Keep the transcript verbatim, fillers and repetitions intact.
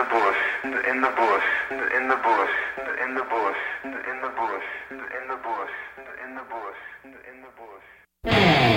the bush, in the bush, in the bush, in the bush, in the bush, in the bush, in the bush, in the bush.